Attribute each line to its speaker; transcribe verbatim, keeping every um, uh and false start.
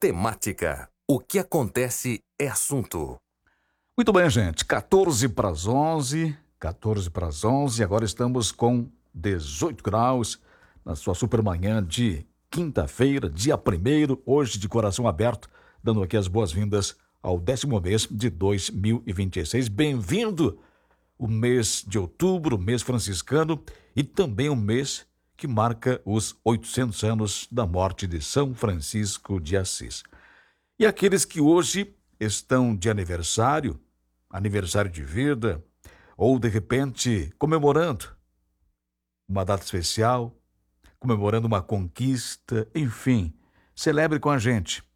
Speaker 1: Temática. O que acontece é assunto.
Speaker 2: Muito bem, gente. quatorze para as onze. quatorze para as onze. Agora estamos com dezoito graus na sua supermanhã de quinta-feira, dia primeiro, hoje de coração aberto, dando aqui as boas-vindas ao décimo mês de dois mil e vinte e seis. Bem-vindo o mês de outubro, mês franciscano, e também o mês que marca os oitocentos anos da morte de São Francisco de Assis. E aqueles que hoje estão de aniversário, aniversário de vida, ou de repente comemorando uma data especial, comemorando uma conquista, enfim, celebre com a gente.